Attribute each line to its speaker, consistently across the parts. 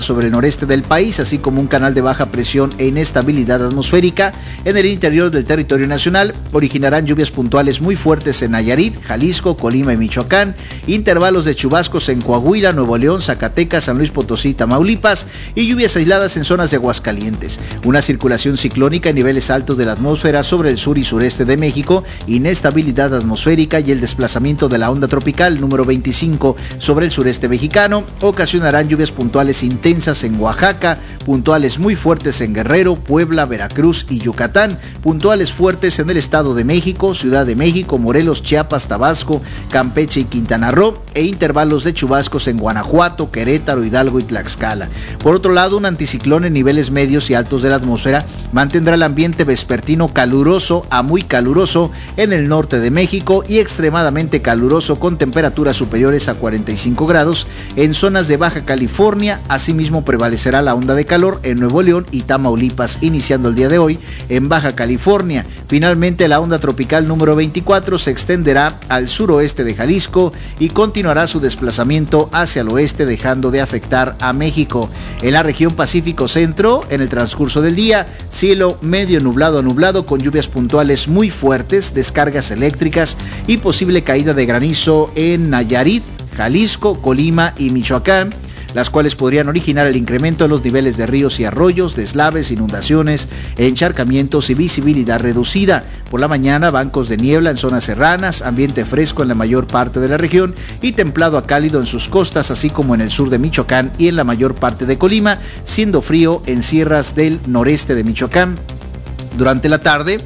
Speaker 1: sobre el noreste del país, así como un canal de baja presión e inestabilidad atmosférica en el interior del territorio nacional originarán lluvias puntuales muy fuertes en Nayarit, Jalisco, Colima y Michoacán, intervalos de chubascos en Coahuila, Nuevo León, Zacatecas, San Luis Potosí, Tamaulipas y lluvias aisladas en zonas de Aguascalientes. Una circulación ciclónica en niveles altos de la atmósfera sobre el sur y sureste de México, inestabilidad atmosférica y el desplazamiento de la onda tropical número 25 sobre el sureste mexicano ocasionarán lluvias puntuales intensas en Oaxaca, puntuales muy fuertes en Guerrero, Puebla, Veracruz y Yucatán, puntuales fuertes en el Estado de México, Ciudad de México, Morelos, Chiapas, Tabasco, Campeche y Quintana Roo, e intervalos de chubascos en Guanajuato, Querétaro, Hidalgo y Tlaxcala. Por otro lado, un anticiclón en niveles medios y altos de la atmósfera mantendrá el ambiente vespertino caluroso a muy caluroso en el norte de México y extremadamente caluroso con temperaturas superiores a 45 grados en zonas de Baja California. Asimismo, prevalecerá la onda de calor en Nuevo León y Tamaulipas, iniciando el día de hoy en Baja California. Finalmente, la onda tropical número 24 se extenderá al suroeste de Jalisco y continuará su desplazamiento hacia el oeste, dejando de afectar a México. En la región Pacífico Centro, en el transcurso del día, cielo medio nublado a nublado con lluvias puntuales muy fuertes, descargas eléctricas y posible caída de granizo en Nayarit, Jalisco, Colima y Michoacán, las cuales podrían originar el incremento en los niveles de ríos y arroyos, deslaves, inundaciones, encharcamientos y visibilidad reducida. Por la mañana, bancos de niebla en zonas serranas, ambiente fresco en la mayor parte de la región y templado a cálido en sus costas, así como en el sur de Michoacán y en la mayor parte de Colima, siendo frío en sierras del noreste de Michoacán. Durante la tarde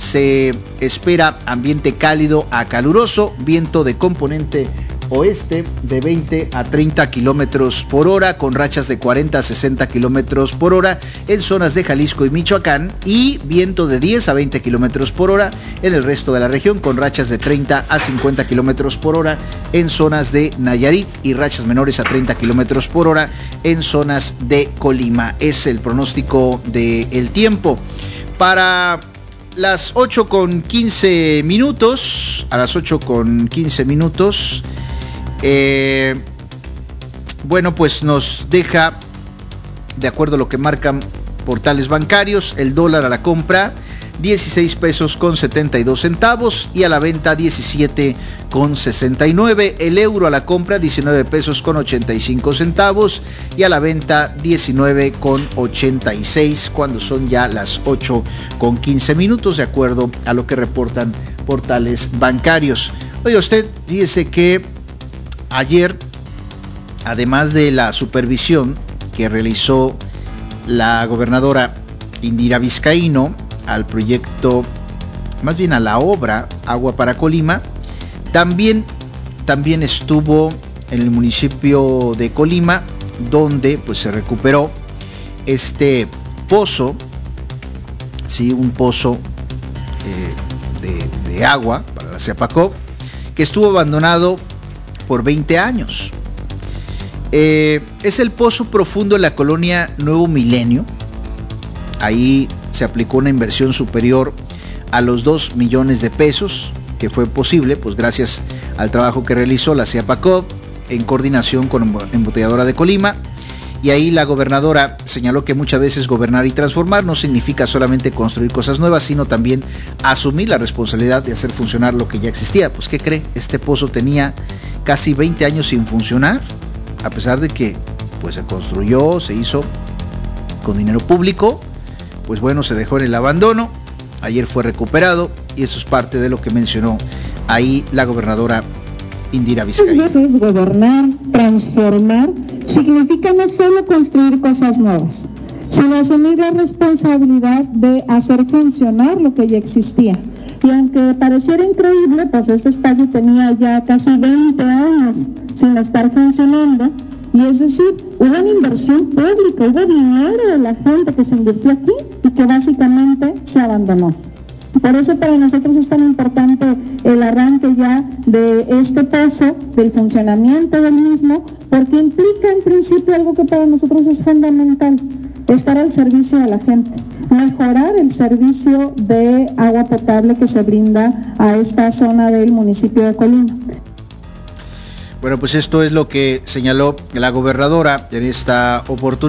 Speaker 1: se espera ambiente cálido a caluroso, viento de componente oeste de 20 a 30 kilómetros por hora, con rachas de 40 a 60 kilómetros por hora en zonas de Jalisco y Michoacán, y viento de 10 a 20 kilómetros por hora en el resto de la región, con rachas de 30 a 50 kilómetros por hora en zonas de Nayarit y rachas menores a 30 kilómetros por hora en zonas de Colima. Es el pronóstico del tiempo. Para las 8:15 minutos, a las 8:15 minutos, bueno, pues nos deja, de acuerdo a lo que marcan portales bancarios, el dólar a la compra 16 pesos con 72 centavos y a la venta 17 con 69, el euro a la compra 19 pesos con 85 centavos y a la venta 19 con 86, cuando son ya las 8:15 minutos, de acuerdo a lo que reportan portales bancarios. Oye, usted, fíjese que ayer, además de la supervisión que realizó la gobernadora Indira Vizcaíno al proyecto, más bien a la obra Agua para Colima, también estuvo en el municipio de Colima, donde pues se recuperó este pozo, sí, un pozo de agua para la Ziapacop, que estuvo abandonado por 20 años. Es el pozo profundo en la colonia Nuevo Milenio. Ahí se aplicó una inversión superior a los 2 millones de pesos, que fue posible pues gracias al trabajo que realizó la Ziapacop en coordinación con Embotelladora de Colima. Y ahí la gobernadora señaló que muchas veces gobernar y transformar no significa solamente construir cosas nuevas, sino también asumir la responsabilidad de hacer funcionar lo que ya existía. Pues, ¿qué cree? Este pozo tenía casi 20 años sin funcionar, a pesar de que pues se construyó, se hizo con dinero público. Pues bueno, se dejó en el abandono. Ayer fue recuperado y eso es parte de lo que mencionó ahí la gobernadora Indira Vizcaíno.
Speaker 2: Muchas veces gobernar, transformar, significa no solo construir cosas nuevas, sino asumir la responsabilidad de hacer funcionar lo que ya existía. Y aunque pareciera increíble, pues este espacio tenía ya casi 20 años sin estar funcionando, y es decir, hubo una inversión pública, hubo dinero de la gente que se invirtió aquí y que básicamente se abandonó. Por eso para nosotros es tan importante el arranque ya de este pozo, del funcionamiento del mismo, porque implica en principio algo que para nosotros es fundamental: estar al servicio de la gente, mejorar el servicio de agua potable que se brinda a esta zona del municipio de Colima.
Speaker 1: Bueno, pues esto es lo que señaló la gobernadora en esta oportunidad.